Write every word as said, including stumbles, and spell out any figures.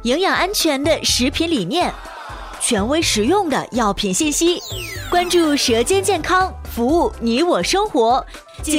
营养安全的食品理念，权威实用的药品信息，关注舌尖健康，服务你我生活。